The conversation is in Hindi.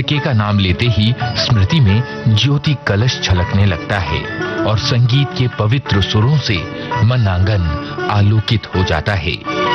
के का नाम लेते ही स्मृति में ज्योति कलश छलकने लगता है और संगीत के पवित्र सुरों से मन आंगन आलोकित हो जाता है।